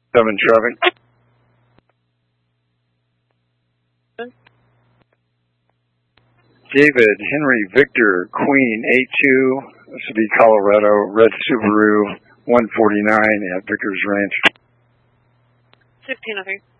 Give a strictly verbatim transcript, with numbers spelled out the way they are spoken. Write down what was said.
seven traffic. David, Henry, Victor, Queen, eight two, this would be Colorado, red Subaru, one forty-nine at Vickers Ranch. fifteen oh three.